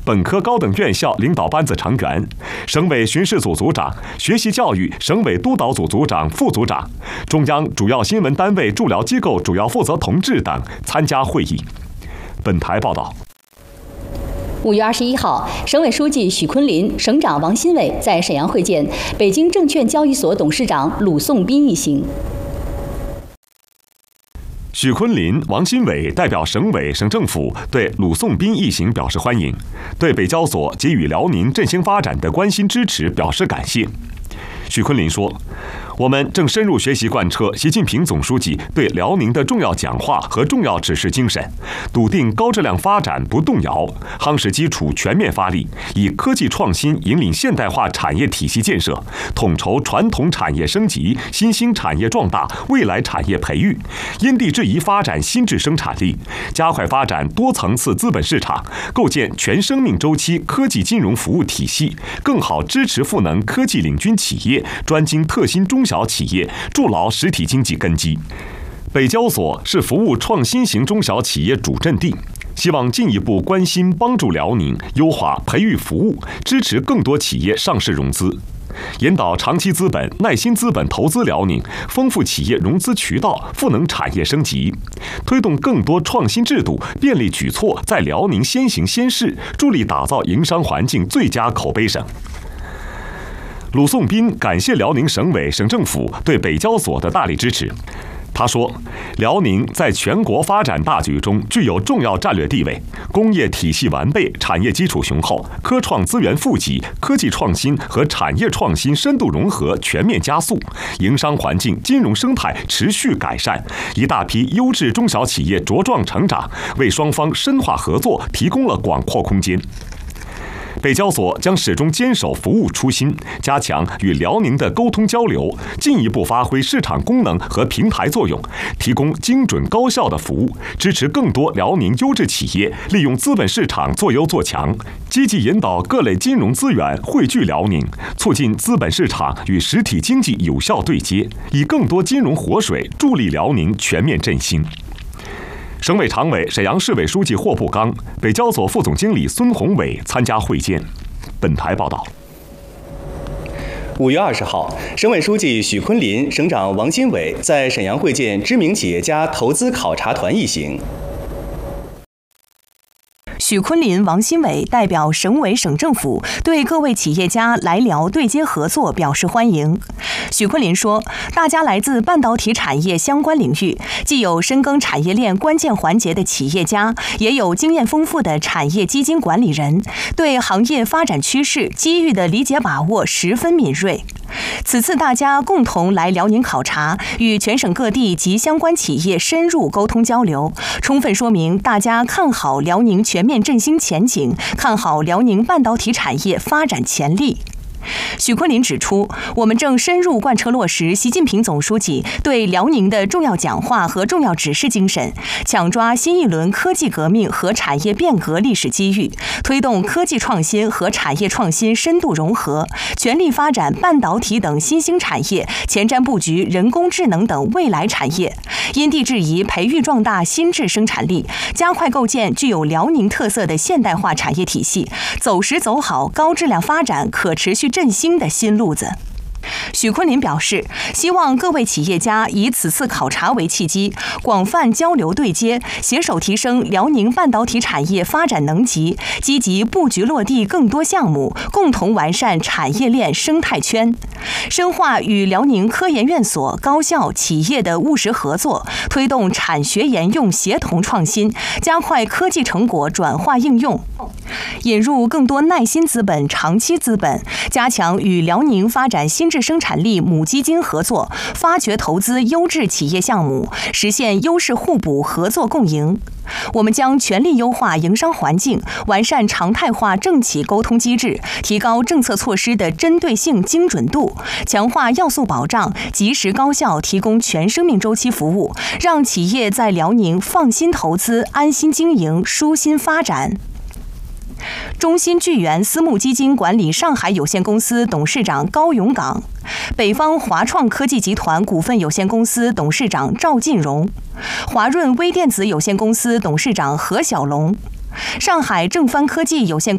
本科高等院校领导班子成员、省委巡视组组长、学习教育省委督导组组长、副组长、中央主要新闻单位驻辽机构主要负责同志等参加会议。本台报道。 5月21号，省委书记许昆林、省长王新伟在沈阳会见北京证券交易所董事长鲁颂斌一行。 许昆林、王新伟代表省委、省政府对鲁颂斌一行表示欢迎，对北交所给予辽宁振兴发展的关心支持表示感谢。许昆林说，我们正深入学习贯彻习近平总书记对辽宁的重要讲话和重要指示精神，笃定高质量发展不动摇，夯实基础全面发力，以科技创新引领现代化产业体系建设，统筹传统产业升级、新兴产业壮大、未来产业培育，因地制宜发展新质生产力，加快发展多层次资本市场，构建全生命周期科技金融服务体系，更好支持赋能科技领军企业、专精特新中小企业，筑牢实体经济根基。北交所是服务创新型中小企业主阵地，希望进一步关心帮助辽宁优化培育服务，支持更多企业上市融资，引导长期资本、耐心资本投资辽宁，丰富企业融资渠道，赋能产业升级，推动更多创新制度、便利举措在辽宁先行先试，助力打造营商环境最佳口碑省。鲁颂斌感谢辽宁省委、省政府对北交所的大力支持。他说，辽宁在全国发展大局中具有重要战略地位，工业体系完备，产业基础雄厚，科创资源富集，科技创新和产业创新深度融合全面加速，营商环境、金融生态持续改善，一大批优质中小企业茁壮成长，为双方深化合作提供了广阔空间。北交所将始终坚守服务初心，加强与辽宁的沟通交流，进一步发挥市场功能和平台作用，提供精准高效的服务，支持更多辽宁优质企业利用资本市场做优做强，积极引导各类金融资源汇聚辽宁，促进资本市场与实体经济有效对接，以更多金融活水助力辽宁全面振兴。省委常委、沈阳市委书记霍步刚、北交所副总经理孙宏伟参加会见。本台报道。 5月20号，省委书记许昆林、省长王新伟在沈阳会见知名企业家投资考察团一行。 许昆林、王新伟代表省委、省政府对各位企业家来辽对接合作表示欢迎。许昆林说，大家来自半导体产业相关领域，既有深耕产业链关键环节的企业家，也有经验丰富的产业基金管理人，对行业发展趋势、机遇的理解把握十分敏锐。此次大家共同来辽宁考察，与全省各地及相关企业深入沟通交流，充分说明大家看好辽宁全面振兴前景，看好辽宁半导体产业发展潜力。许昆林指出，我们正深入贯彻落实习近平总书记对辽宁的重要讲话和重要指示精神，抢抓新一轮科技革命和产业变革历史机遇，推动科技创新和产业创新深度融合，全力发展半导体等新兴产业，前瞻布局人工智能等未来产业，因地制宜培育壮大新质生产力，加快构建具有辽宁特色的现代化产业体系，走实走好高质量发展、可持续振兴的新路子。许昆林表示，希望各位企业家以此次考察为契机，广泛交流对接，携手提升辽宁半导体产业发展能级，积极布局落地更多项目，共同完善产业链生态圈，深化与辽宁科研院所、高校、企业的务实合作，推动产学研用协同创新，加快科技成果转化应用，引入更多耐心资本、长期资本，加强与辽宁发展新质生产力母基金合作，发掘投资优质企业项目，实现优势互补、合作共赢。我们将全力优化营商环境，完善常态化政企沟通机制，提高政策措施的针对性、精准度，强化要素保障，及时高效提供全生命周期服务，让企业在辽宁放心投资、安心经营、舒心发展。中新聚源私募基金管理上海有限公司董事长高永岗，北方华创科技集团股份有限公司董事长赵进荣，华润微电子有限公司董事长何小龙，上海正帆科技有限公司